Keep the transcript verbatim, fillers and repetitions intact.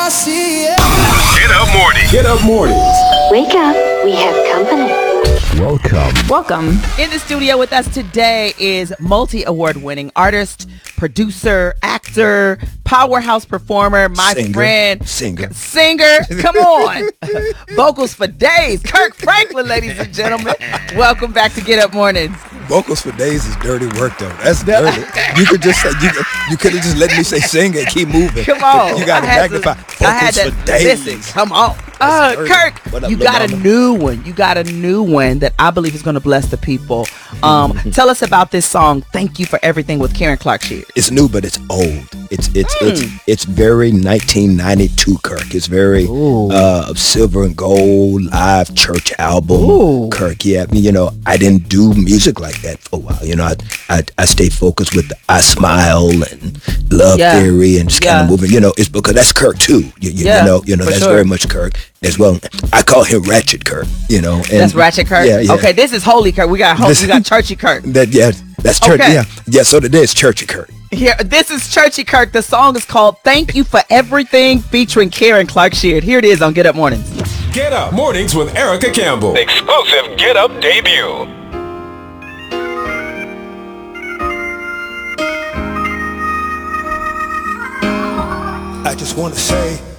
I see it. Get up morning. Get up mornings. Wake up, we have company. Welcome. Welcome. In the studio with us today is multi-award winning artist, producer, actor, powerhouse performer, my Singer. friend. Singer. Singer. Come on. Vocals for days. Kirk Franklin, ladies and gentlemen. Welcome back to Get Up Mornings. Vocals for days is dirty work though. That's dirty. You could just say you, you could have just let me say sing and keep moving. Come on. You got to I had magnify. to- I had Vocals to for days. listen. Come on. Uh, dirty. Kirk, What up, you Lil got a Mama? new one. You got a new one that I believe is going to bless the people. Um, tell us about this song, Thank You for Everything, with Karen Clark Sheard. It's new, but it's old. It's it's Hmm. it's it's very nineteen ninety-two Kirk. It's very uh silver and gold live church album. Ooh. Kirk. Yeah, I mean, you know, I didn't do music like that for a while. You know, I I, I stayed focused with the I Smile and Love Yeah. Theory and just kind Yeah. of moving. You know, it's because that's Kirk too. You, you, Yeah, you know, you know for that's sure. very much Kirk as well. I call him Ratchet Kirk. You know, and That's Ratchet Kirk? Yeah, yeah. Okay, this is Holy Kirk. We got, ho- This- we got Churchy Kirk. That yeah, that's church. Okay. Yeah, yeah. So today is Churchy Kirk. Here, this is Churchy Kirk. The song is called Thank You for Everything, featuring Karen Clark Sheard. Here it is on Get Up Mornings. Get up mornings with Erica Campbell. Exclusive Get Up debut. I just want to say